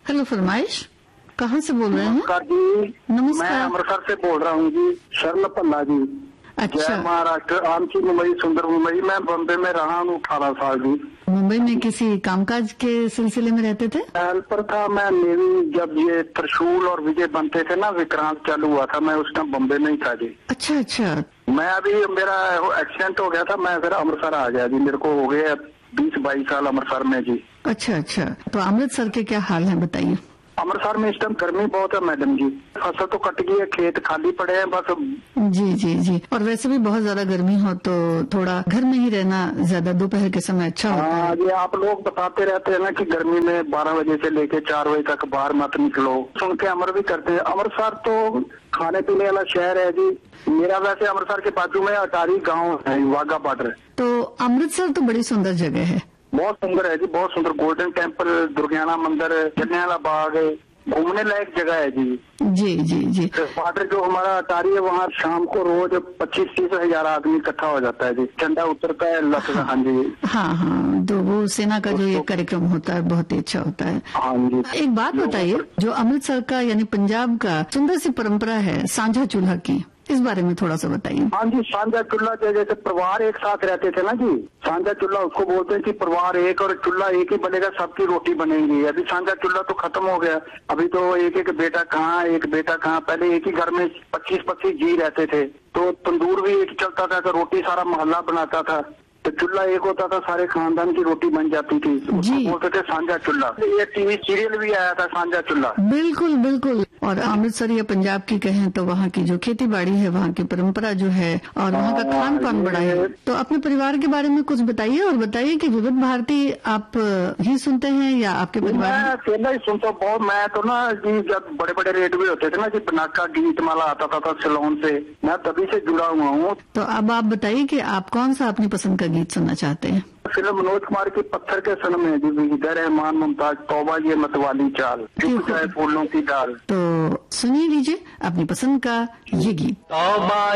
Hello फरमाइश, कहाँ से बोल रहे हैं? नमस्कार जी। नमस्कार। मैं अमृतसर से बोल रहा हूँ जी, शरण पल्ला जी। अच्छा, जय महाराष्ट्र, आमची मुंबई, सुंदर मुंबई। मैं बम्बे में रहा हूँ 18 साल जी। मुंबई में किसी कामकाज के सिलसिले में रहते थे? हेल्पर था मैं नेवी। जब ये त्रिशूल और विजय बनते थे ना, विक्रांत चालू हुआ था, मैं उस टाइम बम्बे में ही था जी। अच्छा अच्छा। मैं अभी मेरा एक्सीडेंट हो गया था, मैं फिर अमृतसर आ गया जी। मेरे को हो गए 20-22 साल अमृतसर में जी। अच्छा अच्छा, तो अमृतसर के क्या हाल है बताइए। अमृतसर में इस टाइम गर्मी बहुत है मैडम जी। फसल तो कट गई है, खेत खाली पड़े हैं बस। जी जी जी, और वैसे भी बहुत ज्यादा गर्मी हो तो थोड़ा घर में ही रहना ज्यादा दोपहर के समय अच्छा होता है। हाँ, ये आप लोग बताते रहते हैं ना कि गर्मी में 12 बजे से लेके 4 बजे तक बाहर मत निकलो, सुन के अमर भी करते हैं। अमृतसर तो खाने पीने वाला शहर है जी। मेरा वैसे अमृतसर के बाजू में अटारी गांव है, वाघा बॉर्डर। तो अमृतसर तो बड़ी सुंदर जगह है। बहुत सुंदर है जी, बहुत सुंदर। गोल्डन टेम्पल, दुर्गियाना मंदिर, जलियांवाला बाग, घूमने लायक जगह है जी। जी जी जी। बॉर्डर जो हमारा अटारी है, वहाँ शाम को रोज 25-30 हजार आदमी इकट्ठा हो जाता है जी। झंडा उतरता है लगता। हाँ जी। हाँ हाँ, तो वो सेना का जो ये कार्यक्रम होता है बहुत ही अच्छा होता है। हाँ जी। एक बात बताइए, जो अमृतसर का यानी पंजाब का सुंदर सी परंपरा है सांझा चूल्हा की, इस बारे में थोड़ा सा बताइए। हाँ जी, सांझा चूल्हा जैसे परिवार एक साथ रहते थे ना जी, सांझा चूल्हा उसको बोलते हैं कि परिवार एक और चूल्हा एक ही बनेगा, सबकी रोटी बनेगी। अभी सांझा चूल्हा तो खत्म हो गया। अभी तो एक बेटा कहाँ, एक बेटा कहाँ। पहले एक ही घर में 25-25 जी रहते थे, तो तंदूर भी एक ही चलता था, तो रोटी सारा मोहल्ला बनाता था। तो चूल्हा एक होता था, सारे खानदान की रोटी बन जाती थी। उसको बोलते थे सांझा चूल्हा। ये टीवी सीरियल भी आया था सांझा चूल्हा। बिल्कुल बिल्कुल। और अमृतसर या पंजाब की कहें तो वहाँ की जो खेती बाड़ी है, वहाँ की परंपरा जो है और वहाँ का खान पान बड़ा है। तो अपने परिवार के बारे में कुछ बताइए, और बताइए कि विविध भारती आप ही सुनते हैं या आपके परिवार? मैं अकेला ही सुनता बहुत। मैं तो ना जी, जब बड़े बड़े रेडियो होते थे ना जी, बनाका गीतमाला आता था सिलोन से, मैं तभी से जुड़ा हुआ हूँ। तो अब आप बताइए कि आप कौन सा अपनी पसंद का गीत सुनना चाहते हैं? फिल्म मनोज कुमार की पत्थर के सनम है जी, विजय रहमान मुमताज, तौबा ये मतवाली चाल, चुप जाए फूलों की डाल। तो सुनिए लीजिए अपनी पसंद का ये गीत। तौबा